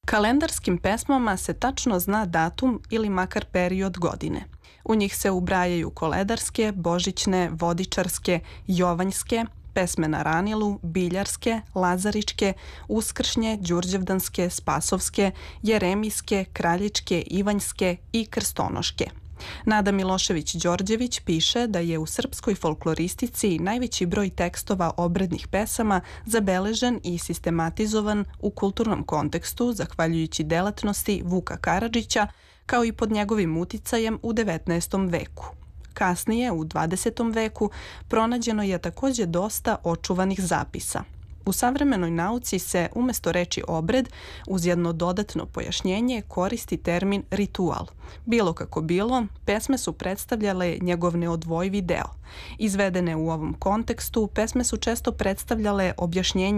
Kalendarskim pesmama se tačno zna datum ili makar period godine. U njih se ubrajaju koledarske, božićne, vodičarske, jovanjske, pesme na ranilu, biljarske, lazaričke, uskršnje, đurđevdanske, spasovske, jeremijske, kraljičke, ivanjske i krstonoške. Nada Milošević-Đorđević piše da je u srpskoj folkloristici najveći broj tekstova obrednih pesama zabeležen i sistematizovan u kulturnom kontekstu zahvaljujući delatnosti Vuka Karadžića, kao i pod njegovim uticajem u 19. veku. Kasnije, u 20. veku, pronađeno je takođe dosta očuvanih zapisa. U savremenoj nauci se umesto reči obred, uz jedno dodatno pojašnjenje, koristi termin ritual. Bilo kako bilo, pesme su predstavljale njegov neodvojivi deo. Izvedene u ovom kontekstu, pesme su često predstavljale objašnjenje